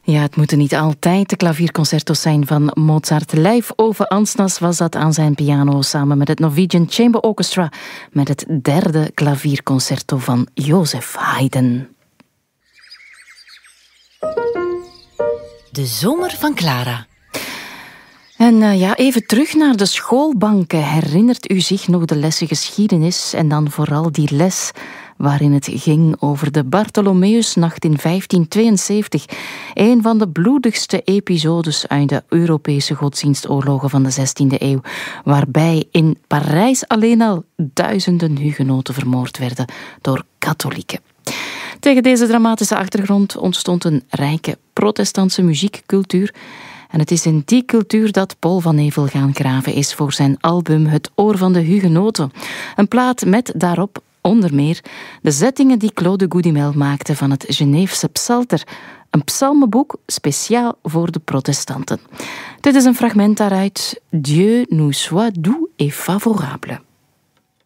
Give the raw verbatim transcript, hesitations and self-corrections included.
Ja, het moeten niet altijd de klavierconcerto's zijn van Mozart. Live Ove Ansnas was dat aan zijn piano samen met het Norwegian Chamber Orchestra met het derde klavierconcerto van Joseph Haydn. De zomer van Clara. En uh, ja, even terug naar de schoolbanken. Herinnert u zich nog de lessen geschiedenis en dan vooral die les waarin het ging over de Bartholomeusnacht in vijftien tweeënzeventig. Een van de bloedigste episodes uit de Europese godsdienstoorlogen van de zestiende eeuw, waarbij in Parijs alleen al duizenden hugenoten vermoord werden door katholieken. Tegen deze dramatische achtergrond ontstond een rijke protestantse muziekcultuur. En het is in die cultuur dat Paul van Nevel gaan graven is voor zijn album Het Oor van de Hugenoten. Een plaat met daarop onder meer de zettingen die Claude Goudimel maakte van het Geneefse psalter. Een psalmenboek speciaal voor de protestanten. Dit is een fragment daaruit. Dieu nous soit doux et favorable.